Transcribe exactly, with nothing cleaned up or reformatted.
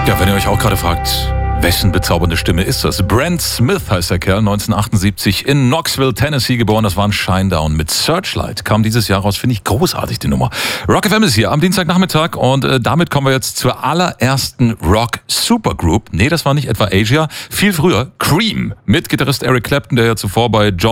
Ja, wenn ihr euch auch gerade fragt, wessen bezaubernde Stimme ist das? Brent Smith heißt der Kerl, neunzehnhundertachtundsiebzig in Knoxville, Tennessee geboren. Das war ein Shinedown mit Searchlight. Kam dieses Jahr raus, finde ich großartig, die Nummer. Rock F M ist hier am Dienstagnachmittag und äh, damit kommen wir jetzt zur allerersten Rock-Supergroup. Nee, das war nicht etwa Asia, viel früher. Cream mit Gitarrist Eric Clapton, der ja zuvor bei John